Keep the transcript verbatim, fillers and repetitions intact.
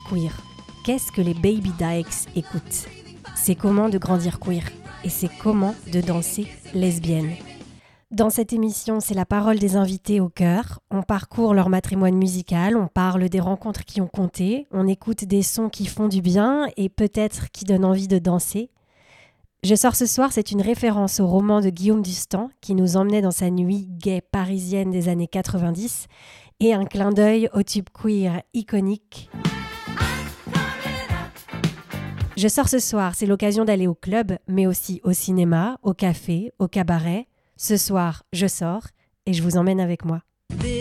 queer. Qu'est-ce que les Baby Dykes écoutent ? C'est comment de grandir queer et c'est comment de danser lesbienne. Dans cette émission, c'est la parole des invités au cœur. On parcourt leur matrimoine musical, on parle des rencontres qui ont compté, on écoute des sons qui font du bien et peut-être qui donnent envie de danser. Je sors ce soir, c'est une référence au roman de Guillaume Dustan qui nous emmenait dans sa nuit gay parisienne des années quatre-vingt-dix et un clin d'œil au tube queer iconique. Je sors ce soir, c'est l'occasion d'aller au club, mais aussi au cinéma, au café, au cabaret. Ce soir, je sors et je vous emmène avec moi.